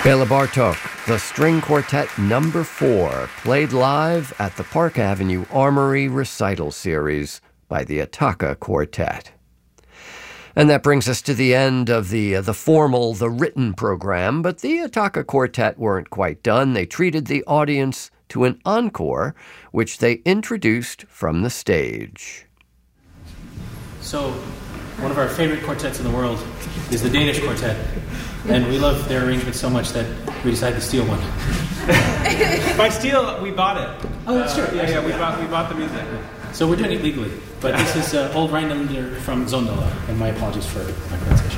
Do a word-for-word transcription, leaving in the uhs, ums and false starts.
Bela Bartok, the String Quartet number four, played live at the Park Avenue Armory Recital Series by the Attaka Quartet. And that brings us to the end of the uh, the formal, the written program, but the Attaka Quartet weren't quite done. They treated the audience to an encore, which they introduced from the stage. So, one of our favorite quartets in the world is the Danish Quartet. And we love their arrangement so much that we decided to steal one. By steal, we bought it. Oh, that's true. Uh, yeah, yeah, we bought we bought the music. So we're doing it legally. But this is uh, Old Rhinelander from Zonderla, and my apologies for my pronunciation.